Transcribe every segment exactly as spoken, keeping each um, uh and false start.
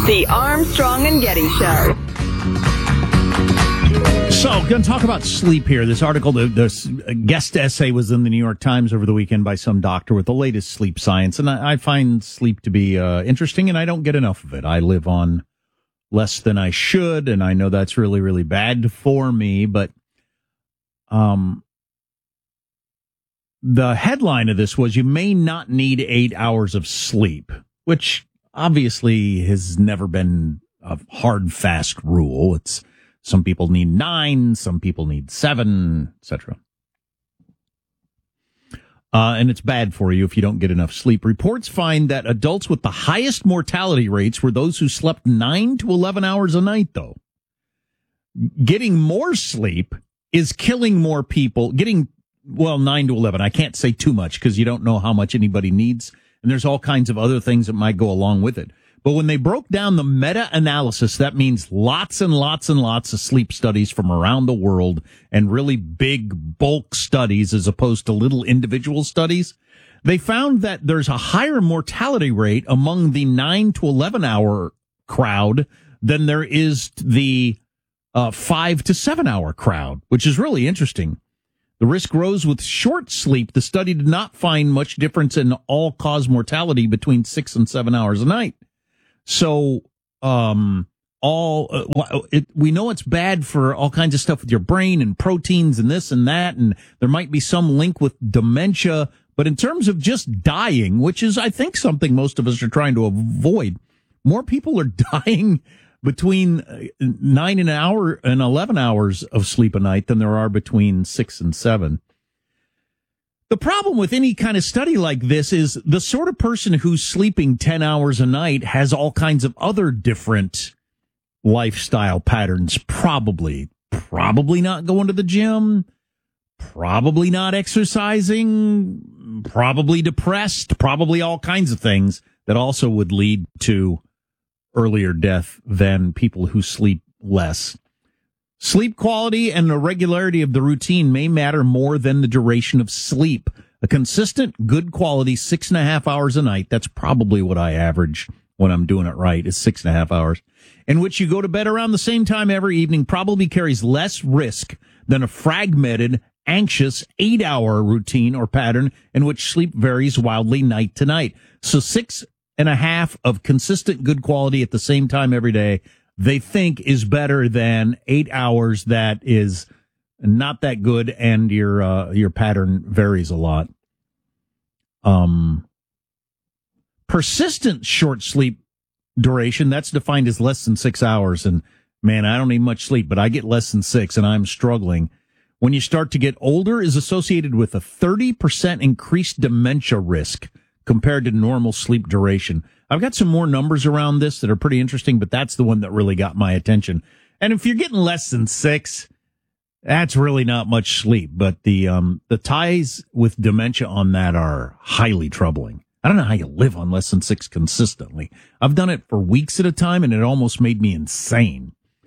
The Armstrong and Getty Show. So, going to talk about sleep here. This article, the, the guest essay was in the New York Times over the weekend by some doctor with the latest sleep science. And I, I find sleep to be uh, interesting, and I don't get enough of it. I live on less than I should, and I know that's really, really bad for me. But um, the headline of this was, you may not need eight hours of sleep, which obviously has never been a hard, fast rule. It's some people need nine, some people need seven, et cetera. Uh, and it's bad for you if you don't get enough sleep. Reports find that adults with the highest mortality rates were those who slept nine to eleven hours a night, though. Getting more sleep is killing more people. Getting, well, nine to eleven. I can't say too much because you don't know how much anybody needs. And there's all kinds of other things that might go along with it. But when they broke down the meta-analysis, that means lots and lots and lots of sleep studies from around the world and really big bulk studies as opposed to little individual studies. They found that there's a higher mortality rate among the nine to eleven hour crowd than there is the uh, five to seven hour crowd, which is really interesting. The risk rose with short sleep. The study did not find much difference in all-cause mortality between six and seven hours a night. So, um, all, uh, it, we know it's bad for all kinds of stuff with your brain and proteins and this and that. And there might be some link with dementia, but in terms of just dying, which is, I think, something most of us are trying to avoid, more people are dying between nine and an hour and eleven hours of sleep a night than there are between six and seven. The problem with any kind of study like this is the sort of person who's sleeping ten hours a night has all kinds of other different lifestyle patterns. Probably, probably not going to the gym, probably not exercising, probably depressed, probably all kinds of things that also would lead to earlier death than people who sleep less. Sleep quality and the regularity of the routine may matter more than the duration of sleep. A consistent, good quality six and a half hours a night, that's probably what I average when I'm doing it right, is six and a half hours, in which you go to bed around the same time every evening, probably carries less risk than a fragmented, anxious eight-hour routine or pattern in which sleep varies wildly night to night. So six and a half of consistent, good quality at the same time every day, they think is better than eight hours that is not that good and your uh, your pattern varies a lot. Um, persistent short sleep duration, that's defined as less than six hours. And man, I don't need much sleep, but I get less than six and I'm struggling. When you start to get older, is associated with a thirty percent increased dementia risk compared to normal sleep duration. I've got some more numbers around this that are pretty interesting, but that's the one that really got my attention. And if you're getting less than six, that's really not much sleep. But the um the ties with dementia on that are highly troubling. I don't know how you live on less than six consistently. I've done it for weeks at a time, and it almost made me insane.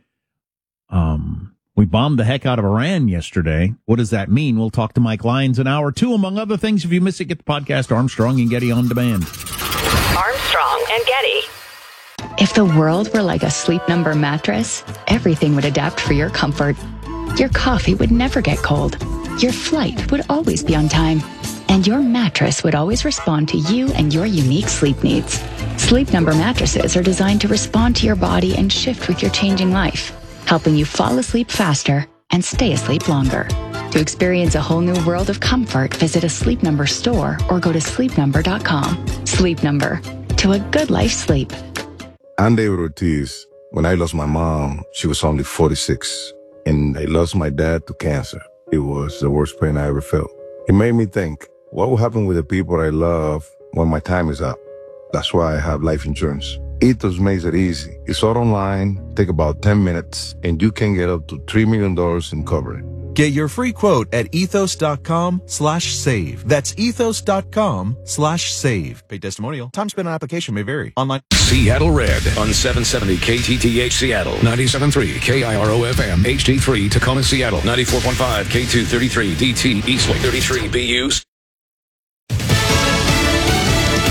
Um, we bombed the heck out of Iran yesterday. What does that mean? We'll talk to Mike Lyons in hour two, among other things. If you miss it, get the podcast Armstrong and Getty on demand. Armstrong and Getty. If the world were like a Sleep Number mattress, everything would adapt for your comfort. Your coffee would never get cold. Your flight would always be on time. And your mattress would always respond to you and your unique sleep needs. Sleep Number mattresses are designed to respond to your body and shift with your changing life, helping you fall asleep faster and stay asleep longer. To experience a whole new world of comfort, visit a Sleep Number store or go to sleep number dot com. Sleep Number. To a good life sleep. I'm David Ortiz. When I lost my mom, she was only forty-six. And I lost my dad to cancer. It was the worst pain I ever felt. It made me think, what will happen with the people I love when my time is up? That's why I have life insurance. Ethos makes it easy. It's all online, take about ten minutes, and you can get up to three million dollars in coverage. Get your free quote at ethos.com slash save. That's ethos.com slash save. Paid testimonial. Time spent on application may vary. Online. Seattle Red on seven seventy K T T H Seattle, ninety-seven point three K I R O F M, H D three Tacoma Seattle, ninety-four point five K two thirty-three D T Eastlake, thirty-three B Us.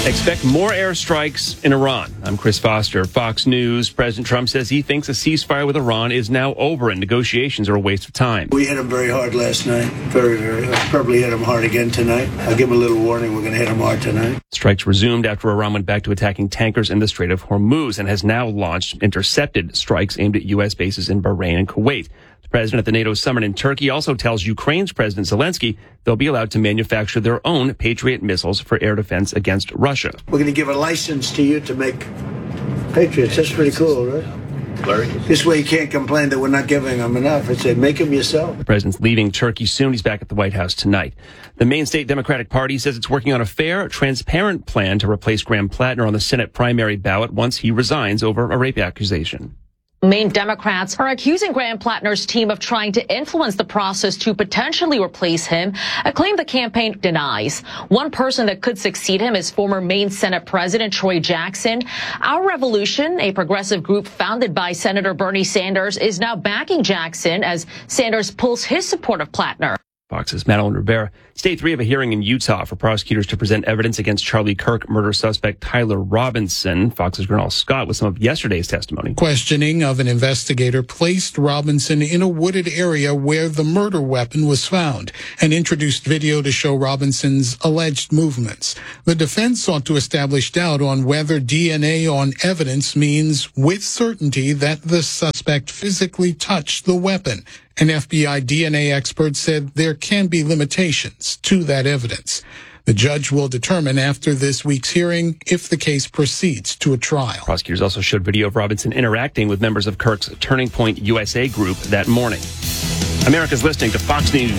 Expect more airstrikes in Iran. I'm Chris Foster, Fox News. President Trump says he thinks a ceasefire with Iran is now over and negotiations are a waste of time. We hit him very hard last night. Very, very hard. Probably hit him hard again tonight. I'll give him a little warning. We're going to hit him hard tonight. Strikes resumed after Iran went back to attacking tankers in the Strait of Hormuz and has now launched intercepted strikes aimed at U S bases in Bahrain and Kuwait. The president at the NATO summit in Turkey also tells Ukraine's President Zelensky they'll be allowed to manufacture their own Patriot missiles for air defense against Russia. We're going to give a license to you to make Patriots. That's pretty cool, right? Larry? This way you can't complain that we're not giving them enough. I said, make them yourself. The president's leaving Turkey soon. He's back at the White House tonight. The main state Democratic Party says it's working on a fair, transparent plan to replace Graham Plattner on the Senate primary ballot once he resigns over a rape accusation. Maine Democrats are accusing Graham Plattner's team of trying to influence the process to potentially replace him, a claim the campaign denies. One person that could succeed him is former Maine Senate President Troy Jackson. Our Revolution, a progressive group founded by Senator Bernie Sanders, is now backing Jackson as Sanders pulls his support of Plattner. Fox's Madeline Rivera. State three of a hearing in Utah for prosecutors to present evidence against Charlie Kirk murder suspect Tyler Robinson. Fox's Gernal Scott with some of yesterday's testimony. Questioning of an investigator placed Robinson in a wooded area where the murder weapon was found and introduced video to show Robinson's alleged movements. The defense sought to establish doubt on whether D N A on evidence means with certainty that the suspect physically touched the weapon. An F B I D N A expert said there can be limitations to that evidence. The judge will determine after this week's hearing if the case proceeds to a trial. Prosecutors also showed video of Robinson interacting with members of Kirk's Turning Point U S A group that morning. America's listening to Fox News.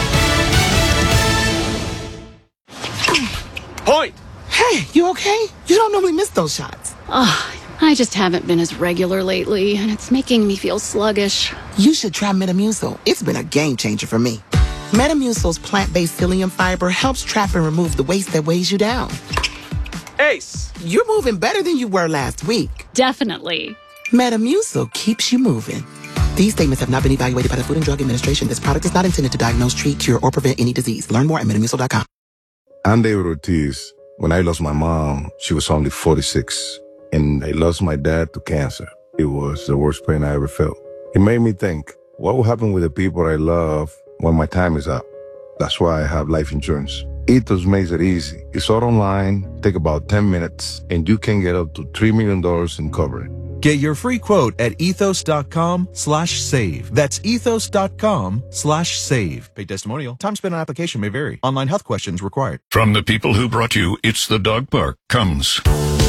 Point! Hey, you okay? You don't normally miss those shots. Oh, I just haven't been as regular lately, and it's making me feel sluggish. You should try Metamucil. It's been a game changer for me. Metamucil's plant-based psyllium fiber helps trap and remove the waste that weighs you down. Ace! You're moving better than you were last week. Definitely. Metamucil keeps you moving. These statements have not been evaluated by the Food and Drug Administration. This product is not intended to diagnose, treat, cure, or prevent any disease. Learn more at metamucil dot com. I'm David Ortiz. When I lost my mom, she was only forty-six. And I lost my dad to cancer. It was the worst pain I ever felt. It made me think, what will happen with the people I love when my time is up? That's why I have life insurance. Ethos makes it easy. It's all online, take about ten minutes, and you can get up to three million dollars in coverage. Get your free quote at ethos dot com slash save. That's ethos dot com slash save. Paid testimonial. Time spent on application may vary. Online health questions required. From the people who brought you It's the Dog Park comes